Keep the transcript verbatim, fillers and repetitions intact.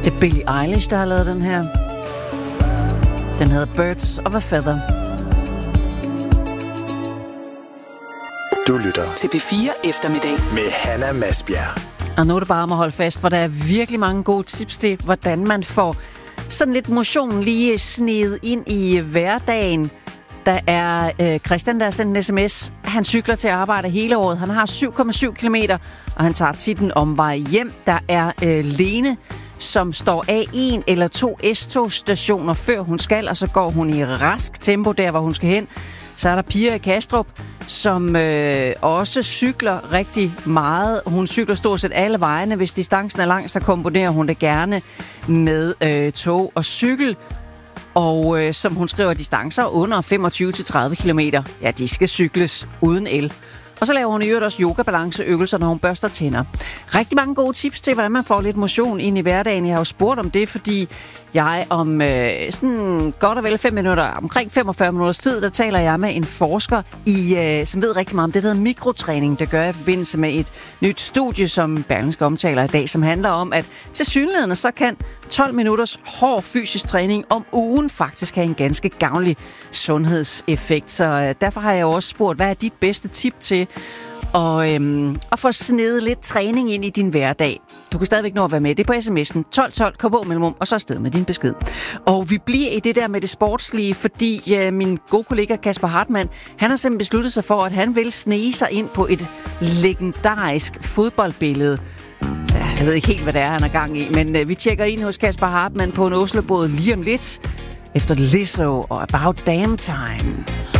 Det er Billie Eilish, der har lavet den her. Den hedder Birds of a Feather. Du lytter til P fire Eftermiddag med Hanna Masbjerg. Og nu er det bare om at holde fast, for der er virkelig mange gode tips til, hvordan man får sådan lidt motion lige snedet ind i hverdagen. Der er øh, Christian, der har sendt en sms. Han cykler til arbejde hele året. Han har syv komma syv kilometer, og han tager tit en omvej hjem. Der er øh, Lene, som står af en eller to S-togsstationer, før hun skal, og så går hun i rask tempo der, hvor hun skal hen. Så er der Pia i Kastrup, som øh, også cykler rigtig meget. Hun cykler stort set alle vejene. Hvis distancen er lang, så kombinerer hun det gerne med øh, tog og cykel. Og øh, som hun skriver, distancer under femogtyve til tredive kilometer, ja, de skal cykles uden el. Og så laver hun i øvrigt også yoga-balanceøvelser, når hun børster tænder. Rigtig mange gode tips til, hvordan man får lidt motion ind i hverdagen. Jeg har jo spurgt om det, fordi jeg om øh, sådan godt og vel fem minutter, omkring femogfyrre minutters tid, der taler jeg med en forsker, i, øh, som ved rigtig meget om det, der hedder mikrotræning. Det gør jeg i forbindelse med et nyt studie, som Berlingske omtaler i dag, som handler om, at tilsyneladende så kan tolv minutters hård fysisk træning om ugen faktisk have en ganske gavnlig sundhedseffekt. Så øh, derfor har jeg jo også spurgt, hvad er dit bedste tip til Og, øhm, og få snedet lidt træning ind i din hverdag. Du kan stadigvæk nå at være med. Det er på sms'en tolv tolv K B mellemrum, og så afsted med din besked. Og vi bliver i det der med det sportslige, fordi øh, min gode kollega Kasper Hartmann, han har simpelthen besluttet sig for, at han vil snige sig ind på et legendarisk fodboldbillede. Ja, jeg ved ikke helt, hvad det er, han er gang i, men øh, vi tjekker ind hos Kasper Hartmann på en Oslobåd lige om lidt, efter Lizzo og About Damn Time.